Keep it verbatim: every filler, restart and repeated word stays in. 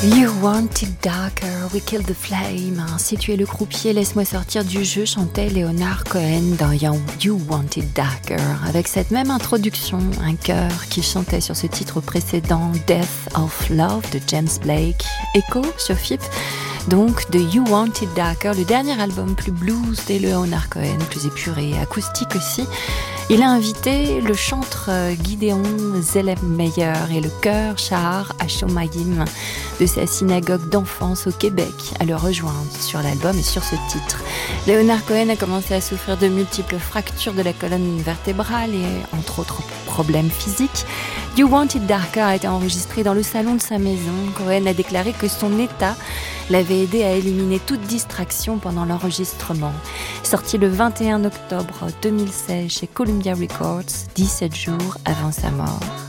You Want It Darker, We Kill the Flame. Si tu es le croupier, laisse-moi sortir du jeu, chantait Leonard Cohen dans You Want It Darker. Avec cette même introduction, un chœur qui chantait sur ce titre précédent, Death of Love de James Blake. Écho sur F I P, donc de You Want It Darker, le dernier album plus blues de Leonard Cohen, plus épuré, acoustique aussi. Il a invité le chantre Gideon Zellermeyer et le chœur Shahar Hashomayim de sa synagogue d'enfance au Québec à le rejoindre sur l'album et sur ce titre. Leonard Cohen a commencé à souffrir de multiples fractures de la colonne vertébrale et entre autres problèmes physiques. You Want It Darker a été enregistré dans le salon de sa maison. Cohen a déclaré que son état l'avait aidé à éliminer toute distraction pendant l'enregistrement. Sorti le vingt et un octobre deux mille seize chez Columbia Records, dix-sept jours avant sa mort.